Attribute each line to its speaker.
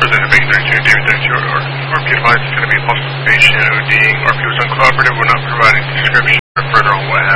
Speaker 1: Representative 832, David 32, RP advised it's going to be falsification, ODing. RP was uncooperative, we're not providing description or further on what